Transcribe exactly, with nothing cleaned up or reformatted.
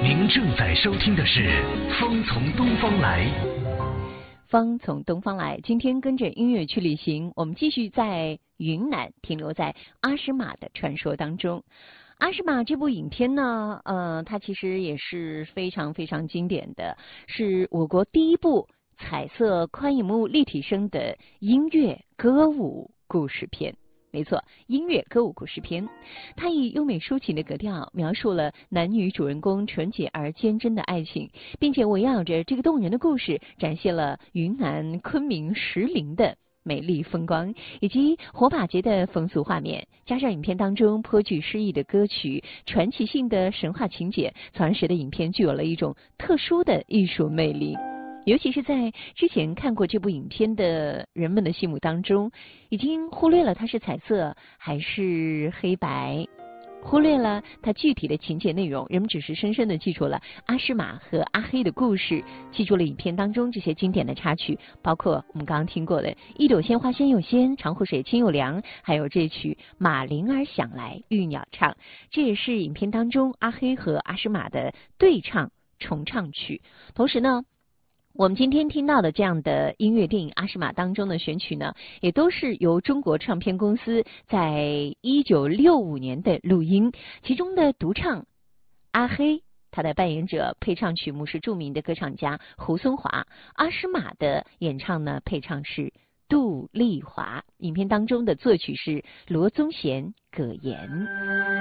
您正在收听的是《风从东方来》。 风从东方来，今天跟着音乐去旅行，我们继续在云南停留在阿诗玛的传说当中。阿诗玛这部影片呢，呃，它其实也是非常非常经典的，是我国第一部彩色宽银幕立体声的音乐歌舞故事片。没错，音乐歌舞故事片，它以优美抒情的格调描述了男女主人公纯洁而坚贞的爱情，并且围绕着这个动人的故事，展现了云南昆明石林的美丽风光以及火把节的风俗画面，加上影片当中颇具诗意的歌曲、传奇性的神话情节，从而使得影片具有了一种特殊的艺术魅力。尤其是在之前看过这部影片的人们的心目当中，已经忽略了它是彩色还是黑白，忽略了它具体的情节内容，人们只是深深地记住了阿诗玛和阿黑的故事，记住了影片当中这些经典的插曲，包括我们刚刚听过的一朵鲜花先有仙，长湖水清又凉，还有这曲马铃儿响来玉鸟唱，这也是影片当中阿黑和阿诗玛的对唱重唱曲。同时呢，我们今天听到的这样的音乐电影《阿诗玛》当中的选曲呢，也都是由中国唱片公司在一九六五年的录音，其中的独唱阿黑，他的扮演者配唱曲目是著名的歌唱家胡松华，阿诗玛的演唱呢配唱是杜丽华，影片当中的作曲是罗宗贤、葛言。